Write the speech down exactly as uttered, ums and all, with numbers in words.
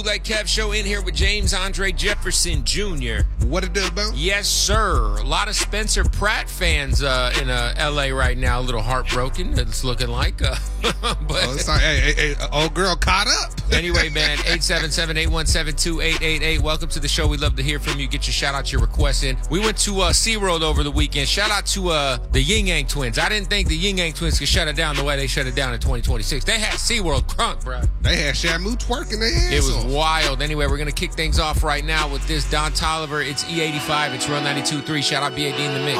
Like Kev Show in here with James Andre Jefferson Junior What it do, bro? Yes, sir. A lot of Spencer Pratt fans uh, in uh, L A right now. A little heartbroken, it's looking like. Uh, but oh, it's like, hey, hey, hey, old girl caught up. Anyway, man, eight seven seven, eight one seven, two eight eight eight. Welcome to the show. We'd love to hear from you. Get your shout out, your requests in. We went to uh, SeaWorld over the weekend. Shout out to uh, the Yin Yang Twins. I didn't think the Yin Yang Twins could shut it down the way they shut it down in twenty twenty-six. They had SeaWorld crunk, bro. They had Shamu twerking their ass It was off. wild. Anyway, we're going to kick things off right now with this Don Toliver. It's E eighty-five. It's Real ninety-two point three. Shout out B A D in the mix.